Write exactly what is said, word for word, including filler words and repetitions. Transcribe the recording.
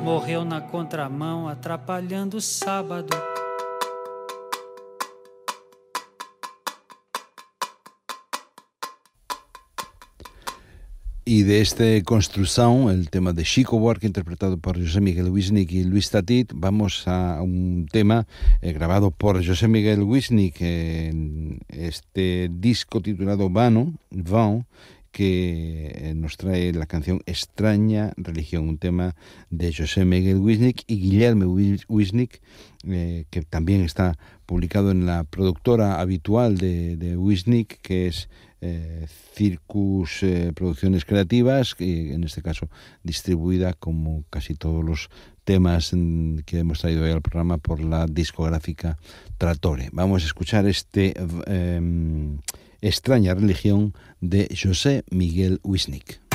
morreu na contramão, atrapalhando o sábado. Y de esta construcción, el tema de Chico Buarque, interpretado por José Miguel Wisnik y Luis Tatit, vamos a un tema eh, grabado por José Miguel Wisnik en este disco titulado Vano, Vão, que eh, nos trae la canción Extraña Religión, un tema de José Miguel Wisnik y Guillermo Wisnik, eh, que también está publicado en la productora habitual de, de Wisnik, que es Eh, Circus eh, Producciones Creativas, que en este caso distribuida, como casi todos los temas en, que hemos traído hoy al programa, por la discográfica Tratore. Vamos a escuchar este eh, Extraña Religión de José Miguel Wisnik.